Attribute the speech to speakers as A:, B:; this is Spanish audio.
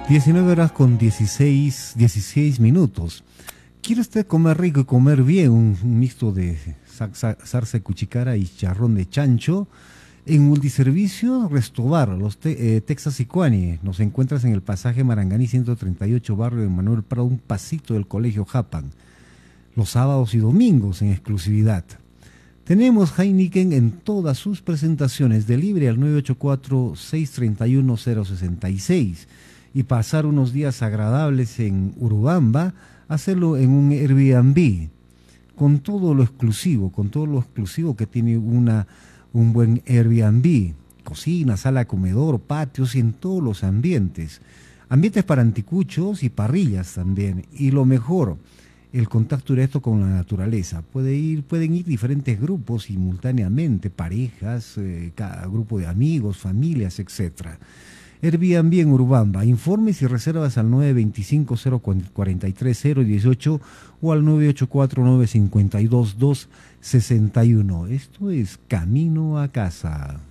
A: 19 horas con 16 minutos. ¿Quiere usted comer rico y comer bien? Un mixto de zarza de cuchicara y charrón de chancho. En Multiservicio Restobar, Texas Icuani. Nos encuentras en el pasaje Maranganí 138, barrio de Manuel Prado, un pasito del Colegio Japan. Los sábados y domingos en exclusividad. Tenemos Heineken en todas sus presentaciones. Delivery al 984-631-066. Y pasar unos días agradables en Urubamba, hacerlo en un Airbnb. Con todo lo exclusivo que tiene un buen Airbnb. Cocina, sala, comedor, patios y en todos los ambientes. Ambientes para anticuchos y parrillas también. Y lo mejor, el contacto directo con la naturaleza. Pueden ir diferentes grupos simultáneamente, parejas, cada grupo de amigos, familias, etcétera. Airbnb en Urubamba. Informes y reservas al 925-043-018 o al 984-952-261. Esto es Camino a Casa.